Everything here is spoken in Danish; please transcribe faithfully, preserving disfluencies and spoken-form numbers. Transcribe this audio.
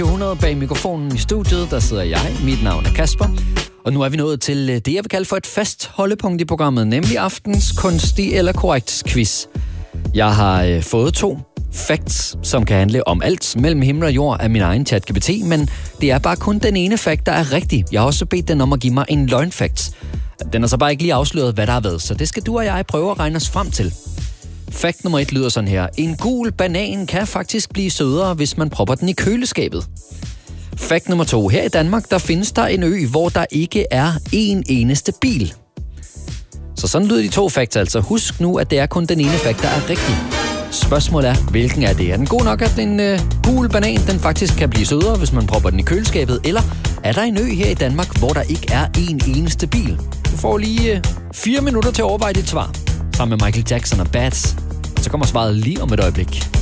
hundrede bag mikrofonen i studiet, der sidder jeg. Mit navn er Kasper. Og nu er vi nået til det, jeg vil kalde for et fast holdepunkt i programmet, nemlig aftens kunstig eller korrekt quiz. Jeg har øh, fået to facts, som kan handle om alt mellem himmel og jord af min egen ChatGPT, men det er bare kun den ene fact, der er rigtig. Jeg har også bedt den om at give mig en løgnfact. Den har så bare ikke lige afsløret, hvad der har været, så det skal du og jeg prøve at regne os frem til. Fact nummer et lyder sådan her. En gul banan kan faktisk blive sødere, hvis man propper den i køleskabet. Fact nummer to. Her i Danmark, der findes der en ø, hvor der ikke er en eneste bil. Så sådan lyder de to facts altså. Husk nu, at det er kun den ene fact, der er rigtig. Spørgsmålet er, hvilken er det? Er den god nok, at en øh, gul banan den faktisk kan blive sødere, hvis man propper den i køleskabet? Eller er der en ø her i Danmark, hvor der ikke er en eneste bil? Du får lige øh, fire minutter til at overveje dit svar. Sammen med Michael Jackson og Bats. Så kommer svaret lige om et øjeblik.